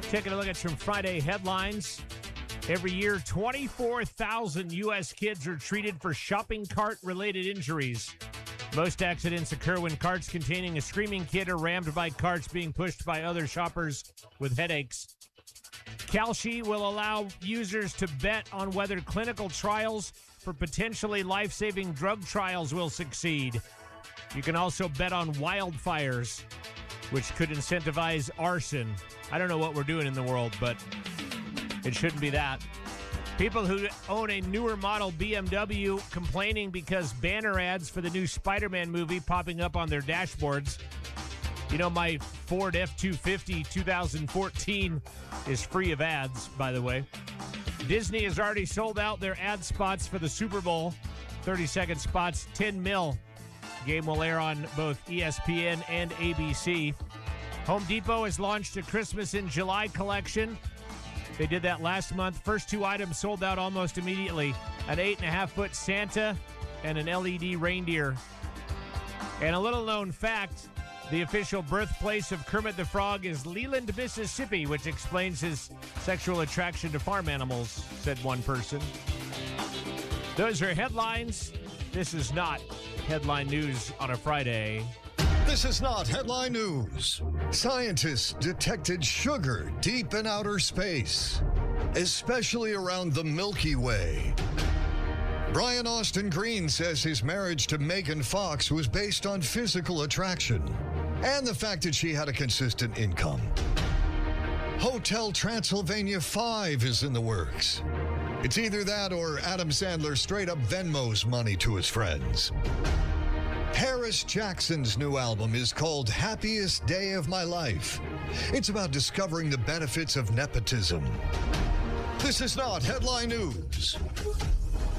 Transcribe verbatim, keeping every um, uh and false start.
Taking a look at some Friday headlines. Every year, twenty-four thousand U S kids are treated for shopping cart-related injuries. Most accidents occur when carts containing a screaming kid are rammed by carts being pushed by other shoppers with headaches. Kalshi will allow users to bet on whether clinical trials for potentially life-saving drug trials will succeed. You can also bet on wildfires, which could incentivize arson. I don't know what we're doing in the world, but it shouldn't be that. People who own a newer model B M W complaining because banner ads for the new Spider-Man movie popping up on their dashboards. You know, my Ford F two fifty twenty fourteen is free of ads, by the way. Disney has already sold out their ad spots for the Super Bowl. thirty-second spots, ten mil. Game will air on both E S P N and A B C. Home Depot has launched a Christmas in July collection. They did that last month. First two items sold out almost immediately. An eight and a half foot Santa and an L E D reindeer. And a little known fact, the official birthplace of Kermit the Frog is Leland, Mississippi, which explains his sexual attraction to farm animals, said one person. Those are headlines. This is not headline news on a Friday. This is not headline news. Scientists detected sugar deep in outer space, especially around the Milky Way. Brian Austin Green says his marriage to Megan Fox was based on physical attraction and the fact that she had a consistent income. Hotel Transylvania five is in the works. It's either that or Adam Sandler straight up Venmos money to his friends. Paris Jackson's new album is called Happiest Day of My Life. It's about discovering the benefits of nepotism. This is not headline news.